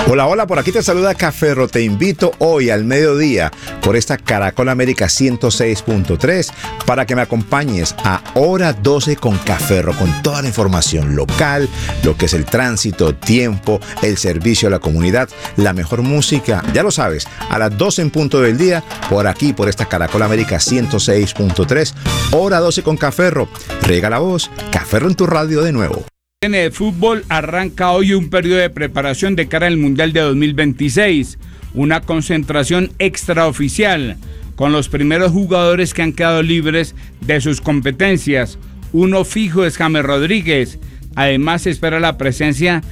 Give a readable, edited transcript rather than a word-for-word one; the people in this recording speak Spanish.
Hola, hola, por aquí te saluda Cafferro. Te invito hoy al mediodía por esta Caracol América 106.3 para que me acompañes a Hora 12 con Cafferro, con toda la información local, lo que es el tránsito, tiempo, el servicio a la comunidad, la mejor música, ya lo sabes, a las 12 en punto del día, por aquí, por esta Caracol América 106.3, Hora 12 con Cafferro. Riega la voz, Cafferro en tu radio de nuevo. En el fútbol arranca hoy un periodo de preparación de cara al Mundial de 2026, una concentración extraoficial con los primeros jugadores que han quedado libres de sus competencias. Uno fijo es James Rodríguez. Además se espera la presencia